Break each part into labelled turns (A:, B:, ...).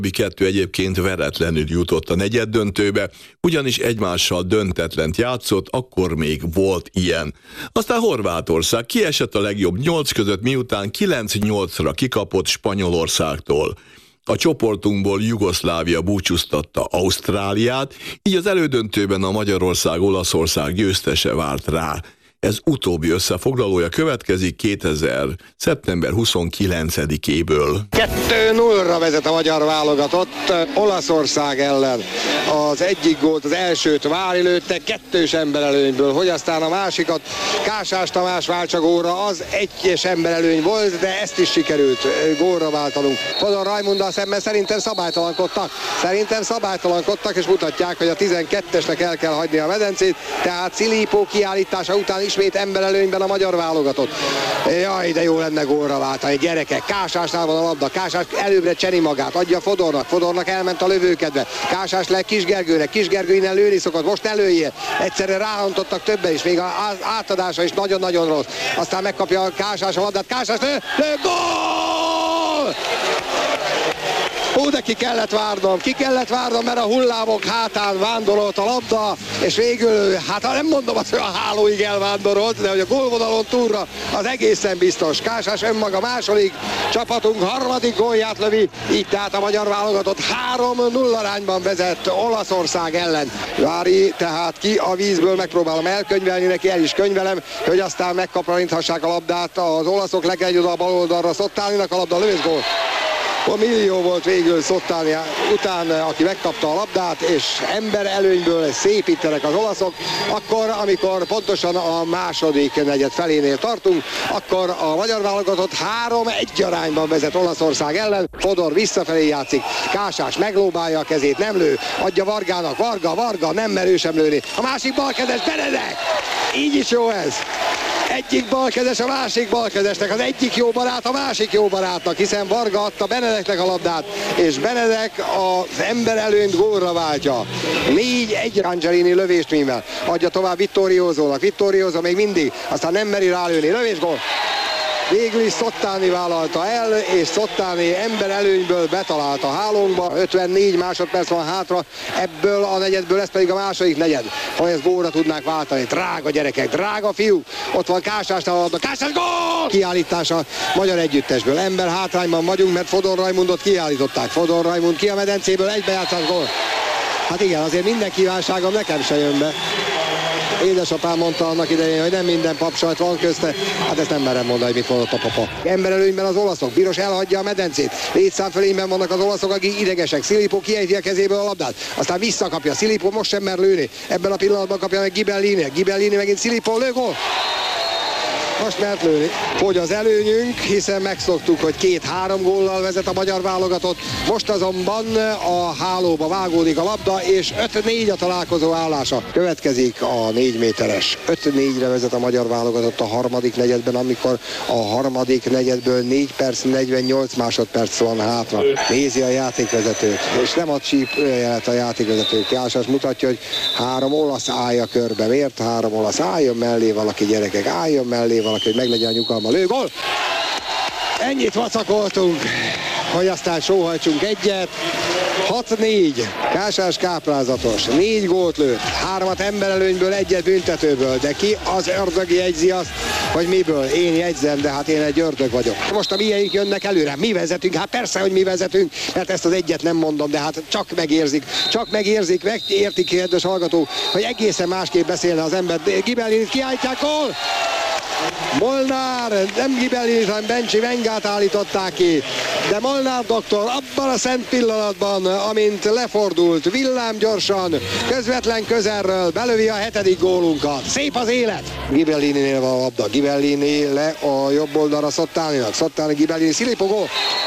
A: Kettő egyébként veretlenül jutott a negyeddöntőbe, ugyanis egymással döntetlent játszott, akkor még volt ilyen. Aztán Horvátország kiesett a legjobb 8 között, miután 9-8-ra kikapott Spanyolországtól. A csoportunkból Jugoszlávia búcsúztatta Ausztráliát, így az elődöntőben a Magyarország-Olaszország győztese várt rá. Ez utóbbi összefoglalója következik 2000. szeptember 29-éből.
B: 2-0-ra vezet a magyar válogatott Olaszország ellen. Az egyik gólt, az elsőt Vári lőtte, kettős emberelőnyből, hogy aztán a másikat Kásás Tamás váltsa gólra, az egyes emberelőny volt, de ezt is sikerült gólra váltanunk. Fodor Rajmunddal szemben szerintem szabálytalankodtak, és mutatják, hogy a 12-esnek el kell hagyni a medencét, tehát Szilipó kiállítása után ismét emberelőnyben a magyar válogatott. Jaj, de jó lenne gólra váltani, gyerekek. Kásásnál van a labda, Kásás előbbre cseni magát, adja Fodornak elment a lövőkedve. Kásás le Kisgergőnek, Kisgergő innen lőni szokott, most ne lőjél. Egyszerre ráhantottak többen is, még az átadása is nagyon-nagyon rossz. Aztán megkapja Kásás a labdát, Kásás lő, gól! De ki kellett várnom, mert a hullámok hátán vándorolt a labda, és végül, hát nem mondom azt, hogy a hálóig elvándorolt, de hogy a gólvonalon túlra az egészen biztos. Kásás önmaga második, csapatunk harmadik gólját lövi, így tehát a magyar válogatott 3-0 arányban vezet Olaszország ellen. Vári tehát ki a vízből, megpróbálom elkönyvelni neki, el is könyvelem, hogy aztán megkaparinthassák a labdát, az olaszok lekegy oda a bal oldalra, Szottáninak a labda, lövés, gól. A millió volt végül Szottáni után, aki megkapta a labdát, és ember előnyből szépítenek az olaszok. Akkor, amikor pontosan a második negyed felénél tartunk, akkor a magyar válogatott 3-1 arányban vezet Olaszország ellen. Fodor visszafelé játszik, Kásás meglóbálja a kezét, nem lő, adja Vargának, Varga, nem merő sem lőni. A másik balkezes, Benedek! Így is jó ez! Egyik balkezes a másik balkezesnek, az egyik jó barát a másik jó barátnak, hiszen Varga adta Benedeknek a labdát, és Benedek az ember előnyt gólra váltja. 4-1 Angelini lövésművel adja tovább Vittoriózónak, Vittoriózó még mindig, aztán nem meri rálőni, lövés, gól. Végül is Szottáni vállalta el, és Szottáni ember előnyből betalált a hálónkba. 54 másodperc van hátra ebből a negyedből, ez pedig a második negyed. Ha ezt gólra tudnák váltani. Drága gyerekek, drága fiú. Ott van Kásásnál a labda. Kásás, gól! Kiállítása magyar együttesből. Ember hátrányban vagyunk, mert Fodor Rajmundot kiállították. Fodor Rajmund ki a medencéből, egybejátszás, gól. Hát igen, azért minden kívánságom nekem se jön be. Édesapám mondta annak idején, hogy nem minden papsajt van közte. Hát ezt nem merem mondani, mit mondott a papa. Emberelőnyben az olaszok. Biros elhagyja a medencét. Létszámfölényben vannak az olaszok, akik idegesek. Szilipó kiejti a kezéből a labdát. Aztán visszakapja. Szilipó most sem mer lőni. Ebben a pillanatban kapja meg Ghibellini. Ghibellini megint Szilipó lő, gól. Most mert lőni. Hogy az előnyünk, hiszen megszoktuk, hogy 2-3 góllal vezet a magyar válogatott. Most azonban a hálóba vágódik a labda, és 5-4 a találkozó állása. Következik a 4 méteres. 5-4-re vezet a magyar válogatott a harmadik negyedben, amikor a harmadik negyedből 4 perc, 48 másodperc van hátra. Nézi a játékvezetőt, és nem ad sípjelet a játékvezetőt. Kásás mutatja, hogy 3 olasz állja körbe. Miért 3 olasz? Álljon mellé valaki, gyerekek, álljon mellé valaki, hogy meglegyen a nyugalma. Lő, gól! Ennyit vacakoltunk, hogy aztán sóhajtsunk egyet. 6-4. Kásás káprázatos. 4 gólt lőtt. 3 emberelőnyből, 1 büntetőből. De ki az ördög jegyzi azt, hogy miből? Én jegyzem, de hát én egy ördög vagyok. Most a miénk jönnek előre. Mi vezetünk? Hát persze, hogy mi vezetünk, mert ezt az egyet nem mondom, de hát csak megérzik, megértik, kedves hallgatók, hogy egészen másképp beszélne az ember. Ghibellinit kiállítják, gól! Molnár, nem Ghibellini, hanem Bencsi Vengát állították ki. De Molnár doktor abban a szent pillanatban, amint lefordult, villámgyorsan, közvetlen közelről belövi a 7. gólunkat. Szép az élet! Ghibellininél van a labda. Ghibellini le a jobb oldalra Szottáninak. Szottáni, Ghibellini, Szilipó, gól!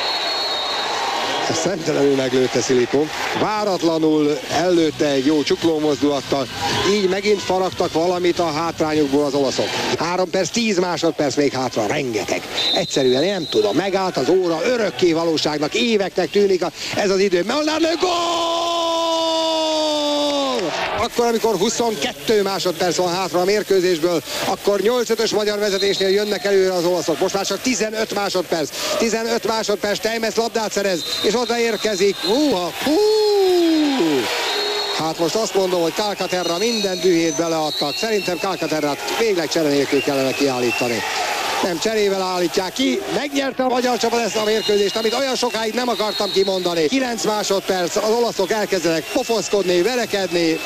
B: Szemtelenül meglőtte Szilipó. Váratlanul ellőtte egy jó csukló mozdulattal. Így megint faragtak valamit a hátrányukból az olaszok. 3 perc, 10 másodperc még hátra. Rengeteg. Egyszerűen én nem tudom. Megállt az óra, örökké valóságnak, éveknek tűnik ez az idő. Molnár lő, gól! Akkor, amikor 22 másodperc van hátra a mérkőzésből, akkor 8-5-ös magyar vezetésnél jönnek előre az olaszok. Most már csak 15 másodperc. 15 másodperc, Steinmetz labdát szerez, és odaérkezik. Hát most azt mondom, hogy Calcaterra minden dühét beleadtak. Szerintem Calcaterrát végleg csere nélkül kellene kiállítani. Nem, cserével állítják ki. Megnyerte a magyar csapat ezt a mérkőzést, amit olyan sokáig nem akartam kimondani. 9 másodperc, az olaszok elkezdenek pofoszkodni, verekedni.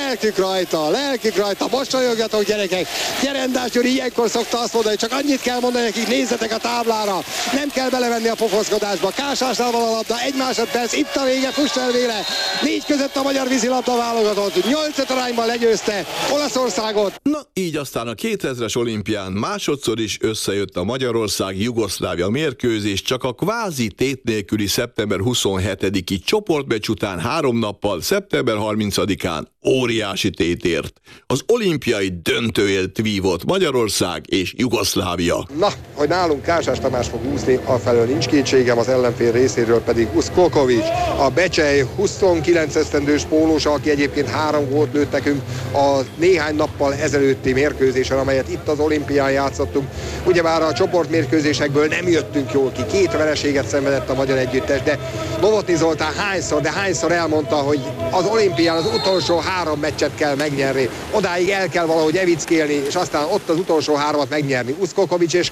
B: Lelkük rajta, mosolyogjatok gyerekek. Gyerendás Gyuri ilyenkor szokta azt mondani, csak annyit kell mondani nekik, nézzetek a táblára. Nem kell belevenni a pofoszkodásba. Kásásnál van a labda, 1 másodperc, itt a vége, fuss el vele. 4 között a magyar vízilabda válogatott. 8-5 arányban legyőzte Olaszországot.
A: Na, így aztán a 2000-es olimpián másodszor is összejött a Magyarország-Jugoszlávia mérkőzés, csak a kvázi tét nélküli szeptember 27-i csoportmeccs után 3 nappal, szeptember 30-án óriási tétért. Az olimpiai döntőért vívott Magyarország és Jugoszlávia.
B: Na, hogy nálunk Kásás Tamás fog úszni, afelől nincs kétségem, az ellenfél részéről pedig Uskokovics, a Becsej 29 esztendős pólósa, aki egyébként 3 gólt lőtt nekünk a néhány nappal ezelőtti mérkőzésen, amelyet itt az olimpián játszottunk. Ugyebár a csoportmérkőzésekből nem jöttünk jól ki, 2 vereséget szenvedett a magyar együttes, de Novotny Zoltán hányszor elmondta, hogy az olimpián az utolsó 3 meccset kell megnyerni. Odáig el kell valahogy evickélni, és aztán ott az utolsó 3-at megnyerni. Uskokovics és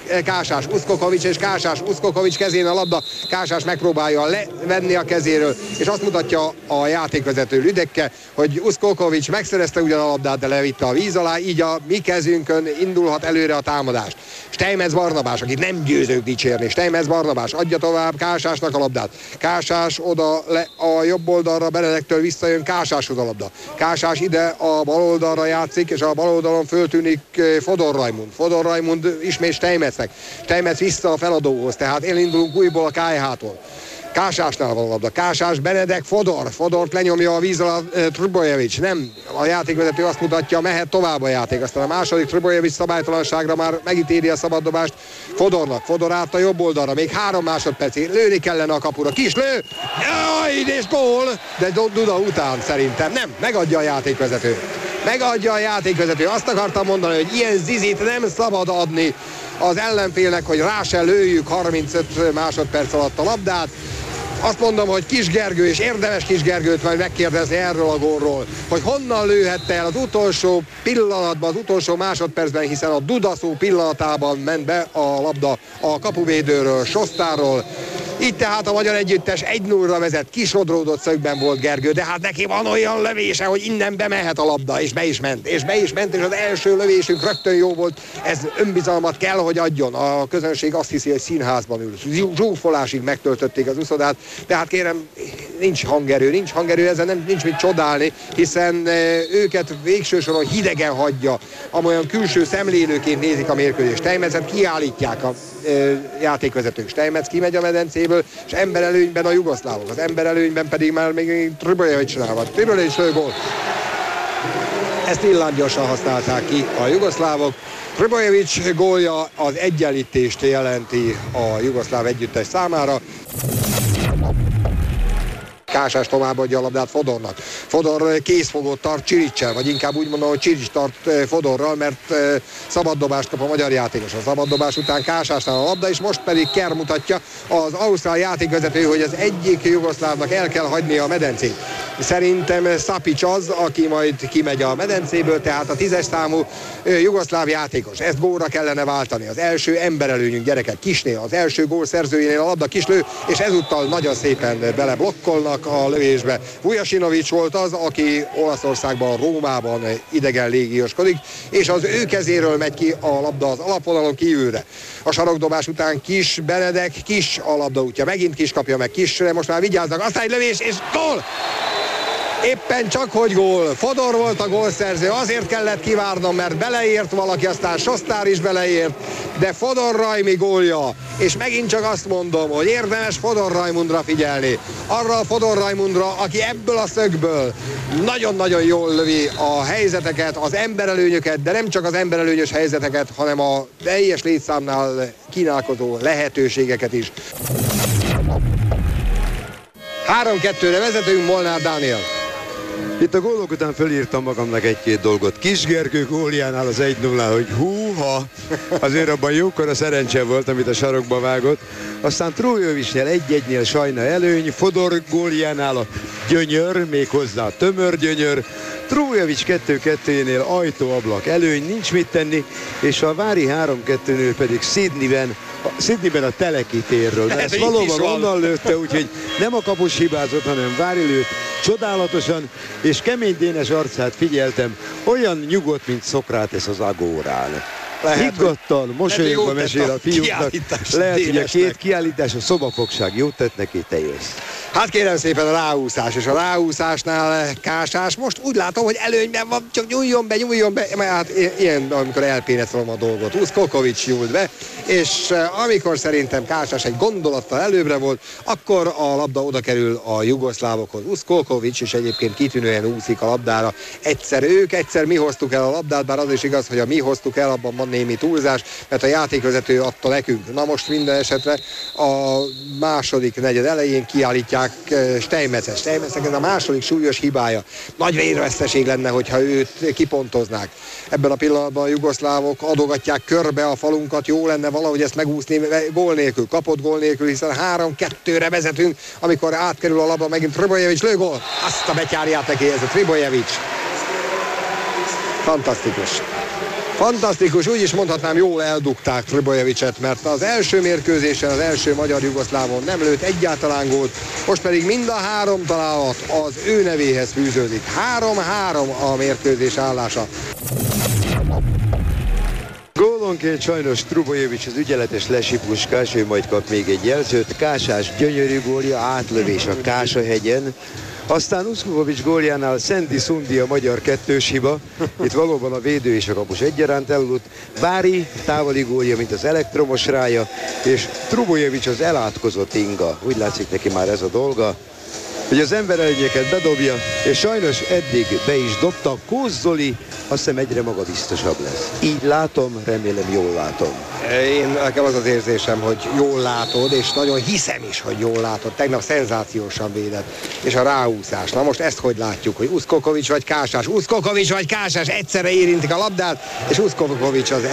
B: Kásás, Uskokovics kezén a labda, Kásás megpróbálja levenni a kezéről, és azt mutatja a játékvezető Lüdecke, hogy Uskokovics megszerezte ugyan a labdát, de levitte a víz alá, így a mi kezünkön indulhat előre a támadás. Steinmetz Barnabás, akit nem győzők dicsérni. Steinmetz Barnabás adja tovább Kásásnak a labdát. Kásás oda le a jobb oldalra, Benedektől visszajön Kásáshoz a labda. Kásás ide a bal oldalra játszik, és a bal oldalon föltűnik Fodor Raimund. Fodor Raimund ismét Steinmetznek. Steinmetz vissza a feladóhoz, tehát elindulunk újból a KH-tól. Kásásnál van a labda. Kásás, Benedek, Fodort lenyomja a víz alá Trbojevic. Nem, a játékvezető azt mutatja, mehet tovább a játék. Aztán a második Trbojevic szabálytalanságra már megítéli a szabaddobást Fodornak. Fodor át a jobb oldalra, még 3 másodpercig. Lőni kellene a kapura. Kislő! Jaj, és gól! De Duda után szerintem. Nem, megadja a játékvezető. Azt akartam mondani, hogy ilyen zizit nem szabad adni az ellenfélnek, hogy rá se lőjük 35 másodperc alatt a labdát. Azt mondom, hogy Kis Gergő, és érdemes Kis Gergőt majd megkérdezni erről a gólról, hogy honnan lőhette el az utolsó pillanatban, az utolsó másodpercben, hiszen a Dudaszó pillanatában ment be a labda a kapuvédőről, Sostárról. Így tehát a magyar együttes 1-0-ra vezet, kisodródott szögben volt Gergő, de hát neki van olyan lövése, hogy innen bemehet a labda, és be is ment, és az első lövésünk rögtön jó volt. Ez önbizalmat kell, hogy adjon. A közönség azt hiszi, hogy színházban ül. Zsúfolásig megtöltötték az uszodát, de hát kérem, nincs hangerő, ezen nincs mit csodálni, hiszen őket végső soron hidegen hagyja, amolyan külső szemlélőként nézik a mérkőzést. Steinmetzet kiállítják a játékvezetők. Steinmetz kimegy a medencéből, és emberelőnyben a jugoszlávok. Az emberelőnyben pedig már még Trbojevicsnál van. Trbojevics lő gól. Ezt villámgyorsan használták ki a jugoszlávok. Trbojevics gólja az egyenlítést jelenti a jugoszláv együttes számára. Kásás továbbadja a labdát Fodornak. Fodor készfogót tart Csiricsel, vagy inkább úgy mondom, hogy Csirics tart Fodorral, mert szabaddobást kap a magyar játékos. A szabaddobás után Kásásnál a labda, és most pedig Kerr mutatja az ausztrál játékvezető, hogy az egyik jugoszlávnak el kell hagynia a medencét. Szerintem Szapics az, aki majd kimegy a medencéből, tehát a 10-es számú jugoszláv játékos. Ezt gólra kellene váltani. Az első emberelőnyünk, gyerekek, Kisnél, az első gól szerzőjénél a labda Kislő, és ezúttal nagyon szépen beleblokkolnak a lövésbe. Vujasinovics volt az, aki Olaszországban, Rómában idegen légióskodik, és az ő kezéről megy ki a labda az alapvonalon kívülre. A sarokdobás után Kis, Benedek, Kis a labda útja. Megint Kis kapja meg Kisre, most már vigyáznak, aztán egy lövés, és gól! Éppen csak hogy gól. Fodor volt a gólszerző, azért kellett kivárnom, mert beleért valaki, aztán Sostár is beleért, de Fodor Raimi gólja. És megint csak azt mondom, hogy érdemes Fodor Raimundra figyelni. Arra a Fodor Raimundra, aki ebből a szögből nagyon-nagyon jól lövi a helyzeteket, az emberelőnyöket, de nem csak az emberelőnyös helyzeteket, hanem a teljes létszámnál kínálkozó lehetőségeket is. 3-2-re vezetünk, Molnár Dániel.
C: Itt a gólok után fölírtam magamnak egy-két dolgot. Kisgergő góljánál az 1-0, hogy húha, azért abban jókora szerencse volt, amit a sarokba vágott. Aztán Trujovicsnél 1-1-nél Sajna előny, Fodor góljánál a gyönyör, méghozzá tömör gyönyör. Trujovics 2-2-nél ajtóablak előny, nincs mit tenni, és a Vári 3-2-nél pedig Sydneyben a Teleki térről. De ezt valóban onnan lőtte, úgyhogy nem a kapus hibázott, hanem Vári lőtt csodálatosan, és Kemény Dénes arcát figyeltem, olyan nyugodt, mint Szokratész az agórán. Higgadtan, mosolyogva mesél a fiúknak. Lehet, hogy a két kiállítás, a szobafogság jót tett neki, te jössz.
B: Hát kérem szépen a ráúszás, és a ráúszásnál Kásás most úgy látom, hogy előnyben van, csak nyúljon be, mert hát ilyen, amikor elpénetrolom a dolgot. Uszkokovics nyúlt be, és amikor szerintem Kásás egy gondolattal előbbre volt, akkor a labda oda kerül a jugoszlávokhoz. Uszkokovics is egyébként kitűnően úszik a labdára. Egyszer ők, egyszer mi hoztuk el a labdát, bár az is igaz, hogy a mi hoztuk el, abban van némi túlzás, mert a játékvezető adta nekünk. Na most minden esetre a második negyed elején kiállítják Steinmetzet. Ez a második súlyos hibája. Nagy vérveszteség lenne, hogyha őt kipontoznák. Ebben a pillanatban a jugoszlávok adogatják körbe a falunkat, jó lenne valahogy ezt megúszni gól nélkül, kapott gól nélkül, hiszen 3-2-re vezetünk, amikor átkerül a labda, megint Tribojevics lő gól. Azt a betyárját neki ez a Tribojevics. Fantasztikus, úgy is mondhatnám, jól eldugták Tribojevicset, mert az első mérkőzésen, az első magyar-jugoszlávon nem lőtt egyáltalán gólt, most pedig mind a 3 találat az ő nevéhez fűződik. 3-3 a mérkőzés állása.
C: Gólonként sajnos Trubojevics az ügyeletes lesipuskás, ő majd kap még egy jelzőt. Kásás gyönyörű gólja, átlövés a Kásahegyen. Aztán Uszkokovics góljánál Szendi Szundi a magyar kettős hiba. Itt valóban a védő és a kapus egyaránt elaludt. Vári távoli gólja, mint az elektromos rája, és Trubojevics az elátkozott inga. Úgy látszik neki már ez a dolga, hogy az emberelényeket bedobja, és sajnos eddig be is dobta. Kósz Zoli azt hiszem egyre magabiztosabb lesz. Így látom, remélem jól látom.
B: Nekem az az érzésem, hogy jól látod, és nagyon hiszem is, hogy jól látod. Tegnap szenzációsan védett. És a ráúszás. Na most ezt hogy látjuk, hogy Uszkokovics vagy Kásás? Uszkokovics vagy Kásás egyszerre érintik a labdát, és Uszkokovics az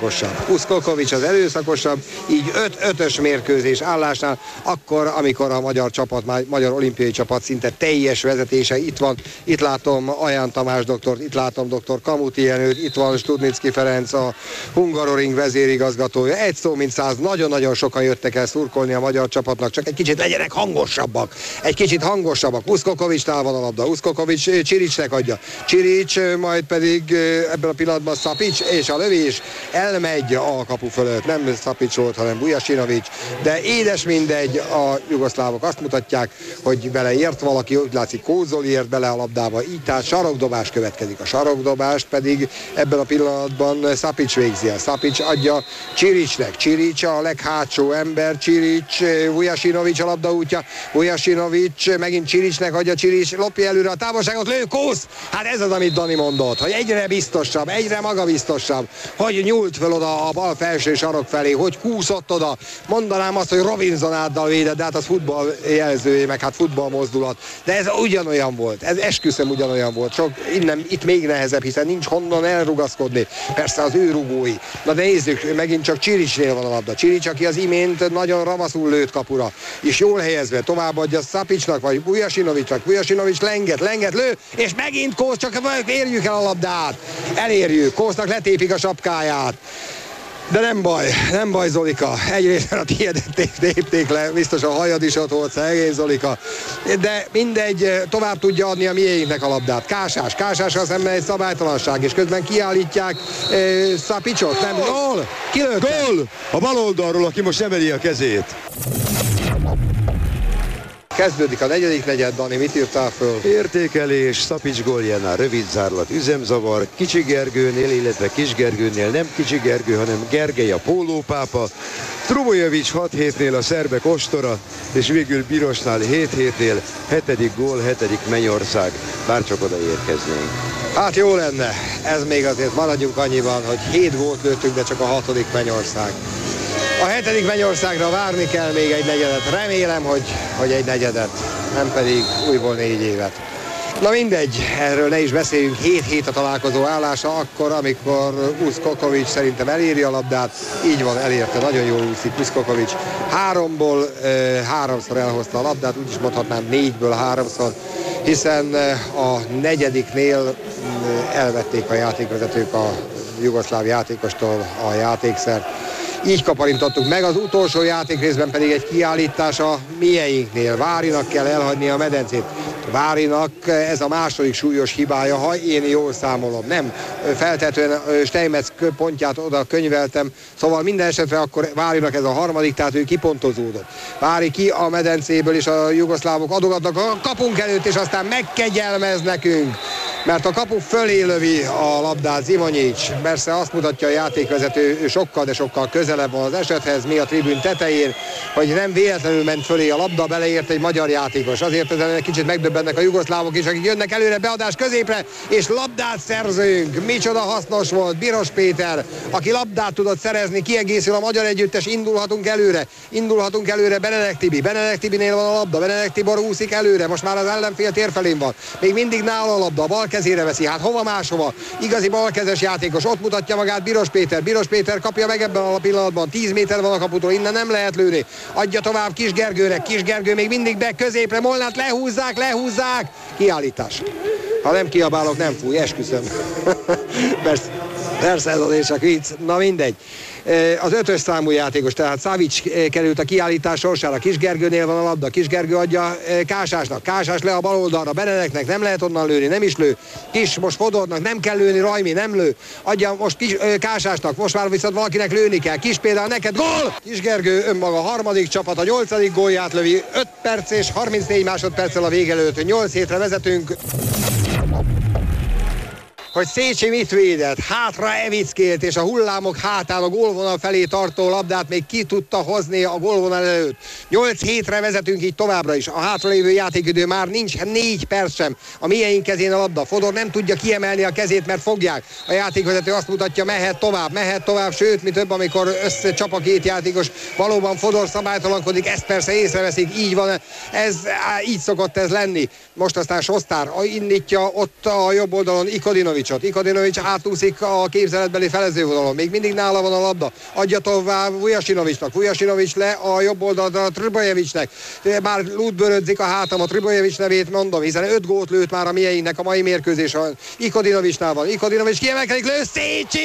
B: erőszakosabb. Így 5-5-ös mérkőzés állásnál, akkor, amikor a magyar csapat, magyar olimpiai csapat szinte teljes vezetése itt van. Itt látom Aján Tamás doktort, itt látom dr. Kamuti Jenőt, itt van Studnicki Ferenc, a Hungaroring vezérigazgatója. Egy szó mint 100, nagyon-nagyon sokan jöttek el szurkolni a magyar csapatnak, csak egy kicsit legyenek hangosabbak. Uszkokovicsnál van a labda, Uszkokovics Csiricsnek adja. Csirics, majd pedig ebben a pillanatban Szapics, és a lövés elmegy a kapu fölött. Nem Szapics volt, hanem Vujasinovics, de édes mindegy, a jugoszlávok azt mutatják, hogy beleért valaki, úgy látszik Kósz Zoli ért bele a labdába, így tehát sarokdobás következik. A sarokdobást pedig ebben a pillanatban Szapics végzi el. Szapics adja Csiricsnek. Csirics a leghátsó ember, Csirics, Vujasinovics a labda útja, Vujasinovics megint Csiricsnek adja, Csirics lopja előre a távolságot, lő Kósz! Hát ez az, amit Dani mondott, hogy egyre biztosabb, egyre magabiztosabb, hogy nyúlt fel oda a bal felső sarok felé, hogy kúszott oda. Mondanám azt, hogy Robinson áddal védett, de hát az futball jelzője, meg hát futball mozdulat. De ez ugyanolyan volt, ez esküszöm ugyanolyan volt. Csak itt még nehezebb, hiszen nincs honnan elrugaszkodni. Persze az ő rugói. Na de nézzük, megint csak Csiricsnél van a labda. Csirics, aki az imént nagyon ravaszul lőtt kapura, és jól helyezve továbbadja Szapicsnak, vagy Vujasinovicsnak. Vujasinovics lenget, lő, és megint Kósz, csak érjük el a labdát. Elérjük, Kósznak letépik a sapkáját. De nem baj Zolika, egyrészt a tiédet tépték le, biztos a hajad is ott volt, szegény Zolika, de mindegy, tovább tudja adni a miénknek a labdát. Kásás az ember egy szabálytalanság, és közben kiállítják Szapicsot, nem, gól! Kilőtte!
C: Gól! A bal oldalról, aki most emeli a kezét.
B: Kezdődik a negyedik negyed, Dani, mit írtál föl?
C: Értékelés, Szapics góljánál rövid zárlat, üzemzavar, Kicsi Gergőnél, illetve Kis Gergőnél nem Kicsi Gergő, hanem Gergely a pólópápa, Trubojevics 6 hétnél a szerbek ostora, és végül Birosnál 7 hétnél 7. gól, 7. Mennyország, bárcsak oda érkeznénk.
B: Hát jó lenne, ez még azért maradjunk annyiban, hogy 7 gólt lőttünk, de csak a 6. Mennyország. A 7. Mennyországra várni kell még egy negyedet. Remélem, hogy egy negyedet, nem pedig újból 4 évet. Na mindegy, erről ne is beszéljünk. 7-7 a találkozó állása, akkor, amikor Uskokovics szerintem eléri a labdát. Így van, elérte, nagyon jól úszik Uskokovics. 3-ból 3-szor elhozta a labdát, úgyis mondhatnám 4-ből 3-szor, hiszen a negyediknél elvették a játékvezetők a jugoszláv játékostól a játékszert. Így kaparintottuk meg, az utolsó játékrészben pedig egy kiállítás a mieinknél. Várinak kell elhagyni a medencét. Várinak ez a második súlyos hibája, ha én jól számolom. Nem, feltetően Steinmetz pontját oda könyveltem, szóval minden esetre akkor Várinak ez a harmadik, tehát ő kipontozódott. Vári ki a medencéből, és a jugoszlávok adogatnak a kapunk előtt, és aztán megkegyelmez nekünk, mert a kapu fölé lövi a labdát Zimonyics. Persze azt mutatja a játékvezető, ő sokkal, de sokkal közelebb van az esethez, mi a tribűn tetején, hogy nem véletlenül ment fölé a labda, beleért egy magyar játékos. Azért ezen egy kicsit megdöbbennek a jugoszlávok is, akik jönnek előre, beadás középre, és labdát szerzünk. Micsoda hasznos volt Biros Péter, aki labdát tudott szerezni, kiegészül a magyar együttes, indulhatunk előre Benedek Tibinél van a labda, Benedek Tibor úszik előre, most már az ellenfél térfelén van, még mindig nála a labda, bal kezére veszi, hát hova máshova, igazi balkezes játékos, ott mutatja magát Biros Péter kapja meg ebben a pillanatban, 10 méter van a kaputól, innen nem lehet lőni, adja tovább Kis Gergőnek, Kis Gergő még mindig be középre, Molnát lehúzzák, kiállítás. Ha nem kiabálok, nem fúj, esküszöm. Persze ez azért csak vicc, na mindegy. Az 5-ös számú játékos, tehát Savic került a kiállítás sorsára, Kis Gergőnél van a labda, Kis Gergő adja Kásásnak, Kásás le a bal oldalra, Benedeknek nem lehet onnan lőni, nem is lő, Kis most Fodornak nem kell lőni, Rajmi nem lő, adja most Kásásnak, most már viszont valakinek lőni kell, Kis például neked, gól! Kis Gergő önmaga harmadik csapat, a 8. gólját lövi, 5 perc és 34 másodperccel a vége előtt, 8-7-re vezetünk. Hogy Szécsi mit védett, hátra Evickélt, és a hullámok hátán a gólvonal felé tartó labdát még ki tudta hozni a gólvonal előtt. 8-7-re vezetünk így továbbra is. A hátralévő játékidő már nincs 4 perc sem. A mieink kezén a labda. Fodor nem tudja kiemelni a kezét, mert fogják. A játékvezető azt mutatja, mehet tovább, sőt, mi több, amikor összecsap a két játékos. Valóban Fodor szabálytalankodik, ezt persze észreveszik, így van, így szokott ez lenni. Most aztán Sostár indítja ott a jobb oldalon Ikodinovics átúszik a képzeletbeli felezővonalon. Még mindig nála van a labda. Adja tovább Vujasinovics le a jobb oldalra Tribojevicsnek. Már lútbőrödzik a hátam, a Tribojevics nevét mondom, hiszen 5 gólt lőtt már a mieinknek a mai mérkőzésen. Ikodinovicsnál van. Ikodinovics kiemelkedik, lő Szécsi!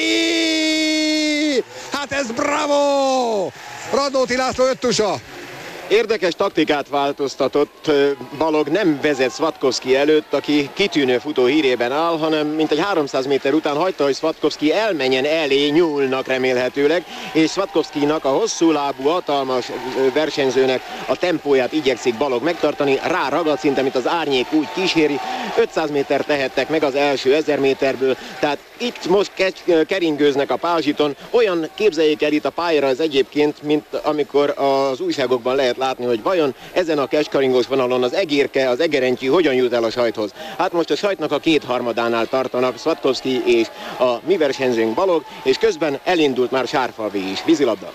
B: Hát ez bravo! Radnóti László öttusa.
D: Érdekes taktikát változtatott, Balog nem vezet Szvatkovszki előtt, aki kitűnő futó hírében áll, hanem mintegy 300 méter után hagyta, hogy Szvatkovszki elmenjen elé, nyúlnak remélhetőleg, és Szvatkovszkinak, a hosszú lábú, hatalmas versenyzőnek a tempóját igyekszik Balog megtartani, ráragad szinte, mint az árnyék úgy kíséri, 500 méter tehettek meg az első 1000 méterből, tehát itt most keringőznek a pázsiton, olyan képzeljék el itt a pályára az egyébként, mint amikor az újságokban lehet látni, hogy vajon ezen a keskaringós vonalon az egérke, az egerentyű hogyan jut el a sajthoz. Hát most a sajtnak a 2/3-ánál tartanak Szvatkovszki és a mi versenyzőnk Balog, és közben elindult már Sárfalvi is. Vízilabda.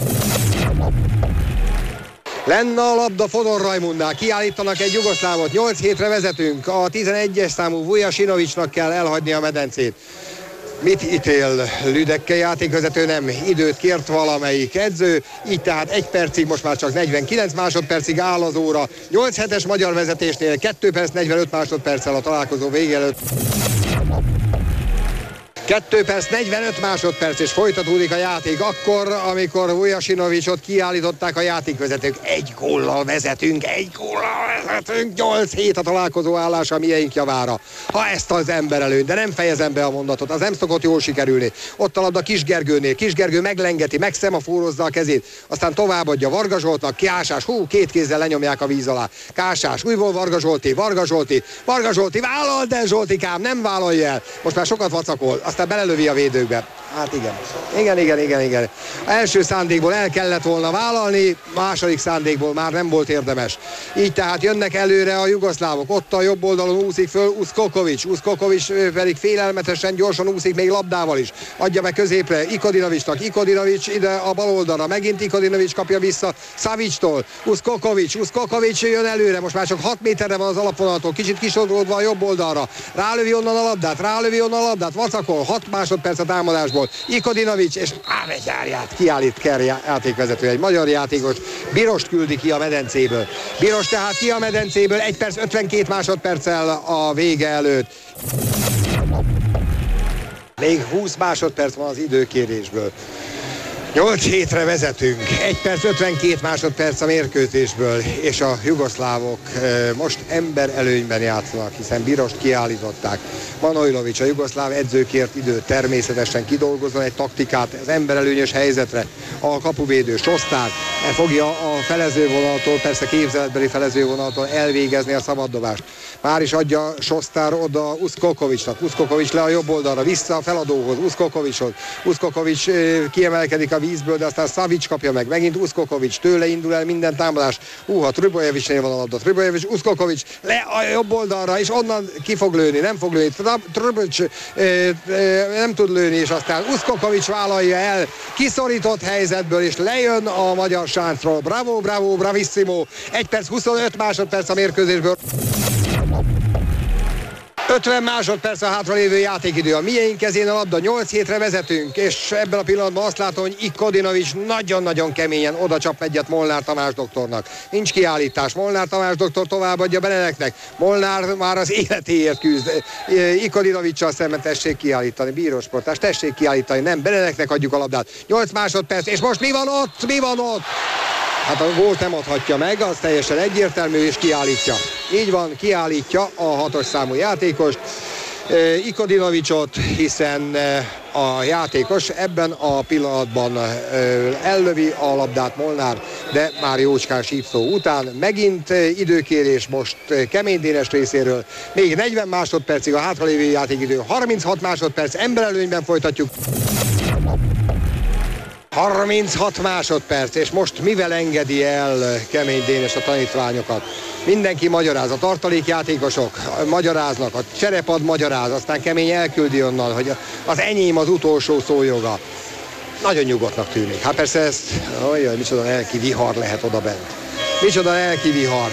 B: Lenne a labda Fodor Rajmundnál, kiállítanak egy jugoszlávot, 8-7-re vezetünk, a 11-es számú Vujasinovicsnak kell elhagyni a medencét. Mit ítél Lüdekke játékvezető? Nem, időt kért valamelyik edző, így tehát 1 percig, most már csak 49 másodpercig áll az óra. 8-7-es magyar vezetésnél 2 perc 45 másodperccel a találkozó vége előtt. 2 perc 45 másodperc, és folytatódik a játék akkor, amikor Vujasinovicsot kiállították a játékvezetők. 1 góllal vezetünk, 8-7 a találkozó állása mieink javára. Ha ezt az ember előtt, de nem fejezem be a mondatot, az nem szokott jól sikerülni. Ott a labda Kis Gergőnél, Kis Gergő meglengeti, megszemaforozza a kezét, aztán továbbadja Varga Zsoltnak, Kásás, 2 kézzel lenyomják a víz alá. Kásás, újból Varga Zsolti, vállal, de Zsoltikám nem vállalja el. Most már sokat vacakol, aztán belelövi a védőkbe. Hát igen. Első szándékból el kellett volna vállalni, második szándékból már nem volt érdemes. Így tehát jönnek előre a jugoszlávok, ott a jobb oldalon úszik föl Uskokovics pedig félelmetesen gyorsan úszik még labdával is. Adja meg középre Ikodinovicsnak, ide a bal oldalra, megint Ikodinovics kapja vissza Savicstól, Uskokovics jön előre, most már csak 6 méterre van az alapvonaltól, kicsit kisodródva a jobb oldalra, rálövi onnan a labdát, vacakol, 6 másodperc a támadásból, Ikodinovics, és kiállít játékvezető, egy magyar játékos, Birost küldi ki a medencéből. Biros tehát ki a medencéből 1 perc 52 másodperccel a vége előtt. Még 20 másodperc van az időkérésből. 8-7-re vezetünk, 1 perc 52 másodperc a mérkőzésből, és a jugoszlávok most emberelőnyben játszanak, hiszen Birost kiállították. Manojlović, a jugoszláv edzőkért időt természetesen kidolgozzon egy taktikát az emberelőnyös helyzetre. A kapuvédő Sostár fogja a felezővonaltól, persze képzeletbeli felezővonaltól elvégezni a szabaddobást. Már is adja Sostár oda Uskokovics le a jobb oldalra, vissza a feladóhoz, Uskokovics kiemelkedik a vízből, de aztán Savic kapja meg, megint Uskokovics, tőle indul el minden támadás. Trubojevicsnél van a labda, Uskokovics le a jobb oldalra, és onnan ki fog lőni, nem fog lőni, Trubojevics nem tud lőni, és aztán Uskokovics vállalja el, kiszorított helyzetből, és lejön a magyar sáncról. Bravo, bravissimo, 1 perc 25 másodperc a mérkőzésből. 50 másodperc a hátralévő játékidő. A miénk kezén a labda, 8-7-re vezetünk, és ebben a pillanatban azt látom, hogy Ikodinovics nagyon-nagyon keményen oda csap egyet Molnár Tamás doktornak. Nincs kiállítás. Molnár Tamás doktor továbbadja Benedeknek. Molnár már az életéért küzd. Ikodinovicsal szemben tessék kiállítani. Bírósportás, tessék kiállítani. Nem, Benedeknek adjuk a labdát. 8 másodperc, és most mi van ott? Hát a gólt nem adhatja meg, az teljesen egyértelmű, és kiállítja. Így van, kiállítja a 6-os számú játékost, Ikodinovicsot, hiszen a játékos ebben a pillanatban ellövi a labdát Molnár, de már jócskán sípszó után. Megint időkérés most Kemény Dénes részéről. Még 40 másodpercig a hátralévő játékidő, 36 másodperc, emberelőnyben folytatjuk. 36 másodperc, és most mivel engedi el Kemény Dénes a tanítványokat? Mindenki magyaráz, a tartalékjátékosok magyaráznak, a cserepad magyaráz, aztán Kemény elküldi onnan, hogy az enyém az utolsó szójoga. Nagyon nyugodtnak tűnik. Hát persze ezt, micsoda lelki vihar lehet oda bent. Micsoda lelki vihar.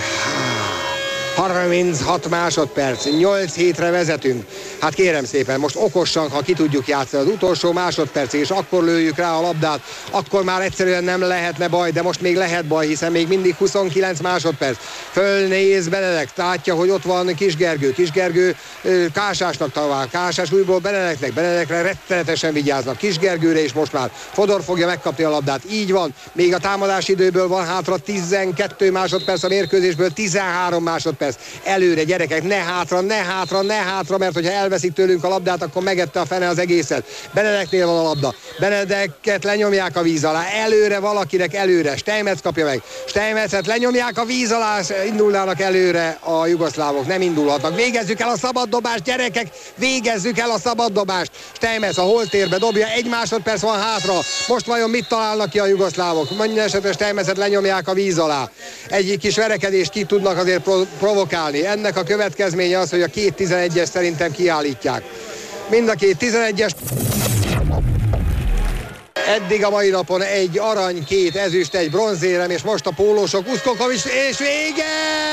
B: 36 másodperc, 8-7-re vezetünk. Hát kérem szépen, most okosan, ha ki tudjuk játszani az utolsó másodpercig, és akkor lőjük rá a labdát, akkor már egyszerűen nem lehetne baj, de most még lehet baj, hiszen még mindig 29 másodperc. Fölnéz Benedek, látja, hogy ott van Kisgergő Kásásnak talál, Kásás újból Benedekre rettenetesen vigyáznak, Kisgergőre, és most már Fodor fogja megkapni a labdát. Így van, még a támadási időből van hátra 12 másodperc, a mérkőzésből 13 másodperc. Előre, gyerekek, ne hátra, mert hogyha elveszik tőlünk a labdát, akkor megette a fene az egészet. Benedeknél van a labda. Benedeket lenyomják a víz alá. Előre valakinek, Steinmetz kapja meg. Steinmetzet lenyomják a víz alá, indulnának előre a jugoszlávok. Nem indulhatnak. Végezzük el a szabaddobást, gyerekek! Végezzük el a szabaddobást! Steinmetz a holtérbe dobja, 1 másodperc van hátra. Most vajon mit találnak ki a jugoszlávok? Minden esetre Steinmetzet lenyomják a víz alá. Egy kis verekedést ki tudnak azért provokálni. Ennek a következménye az, hogy a két 11-es szerintem kiállítják. Mind a két 11-es. Eddig a mai napon 1 arany, 2 ezüst, 1 bronzérem, és most a pólósok, Uskokovics, és vége!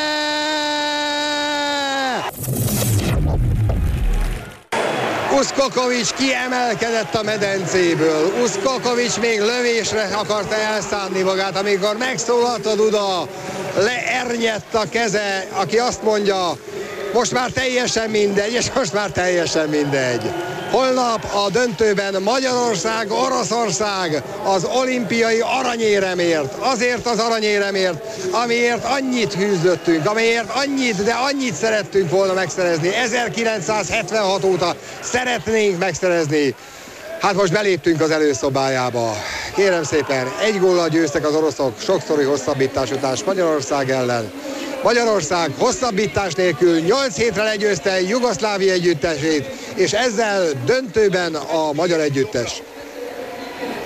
B: Uskokovics kiemelkedett a medencéből. Uskokovics még lövésre akarta elszánni magát, amikor megszólalt a duda. Leernyett a keze, aki azt mondja, most már teljesen mindegy, és most már teljesen mindegy. Holnap a döntőben Magyarország, Oroszország az olimpiai aranyéremért. Azért az aranyéremért, amiért annyit hűzöttünk, amiért annyit szerettünk volna megszerezni. 1976 óta szeretnénk megszerezni. Hát most beléptünk az előszobájába. Kérem szépen, 1 góllal győztek az oroszok sokszori hosszabbítás után Magyarország ellen. Magyarország hosszabbítás nélkül 8-7-re legyőzte Jugoszlávia együttesét, és ezzel döntőben a magyar együttes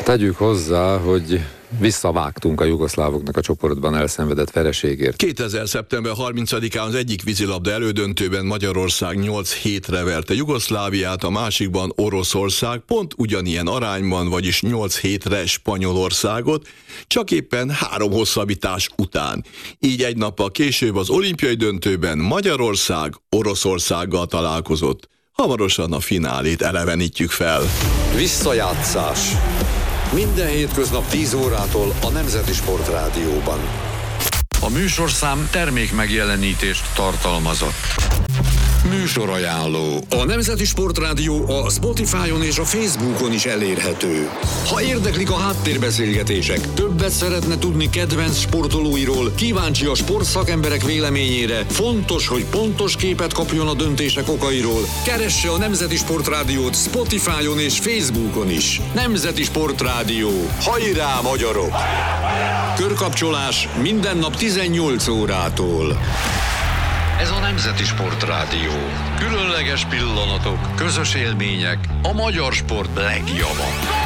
E: Tegyük hozzá, hogy visszavágtunk a jugoszlávoknak a csoportban elszenvedett vereségért.
A: 2000. szeptember 30-án az egyik vízilabda elődöntőben Magyarország 8-7-re verte Jugoszláviát, a másikban Oroszország pont ugyanilyen arányban, vagyis 8-7-re Spanyolországot, csak éppen 3 hosszabbítás után. Így egy nappal később az olimpiai döntőben Magyarország Oroszországgal találkozott. Hamarosan a finálét elevenítjük fel.
F: Visszajátszás. Minden hétköznap 10 órától a Nemzeti Sport Rádióban.
G: A műsorszám termék megjelenítést tartalmazott.
F: Műsorajánló. A Nemzeti Sport Rádió a Spotify-on és a Facebookon is elérhető. Ha érdeklik a háttérbeszélgetések, többet szeretne tudni kedvenc sportolóiról, kíváncsi a sportszakemberek véleményére, fontos, hogy pontos képet kapjon a döntések okairól, keresse a Nemzeti Sport Rádiót Spotify-on és Facebookon is. Nemzeti Sport Rádió. Hajrá, magyarok! Körkapcsolás minden nap 18 órától.
G: Ez a Nemzeti Sport Rádió. Különleges pillanatok, közös élmények, a magyar sport legjava.